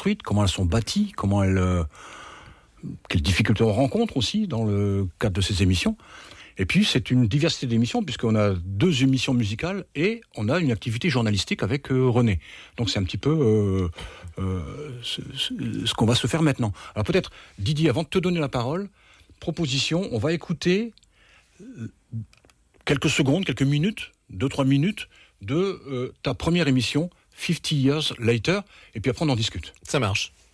construites, comment elles sont bâties, quelles difficultés on rencontre aussi dans le cadre de ces émissions. Et puis, c'est une diversité d'émissions, puisqu'on a 2 émissions musicales et on a une activité journalistique avec René. Donc, c'est un petit peu ce qu'on va se faire maintenant. Alors, peut-être, Didier, avant de te donner la parole, proposition, on va écouter quelques secondes, quelques minutes, 2-3 minutes de ta première émission, 50 Years Later, et puis après, on en discute. Ça marche.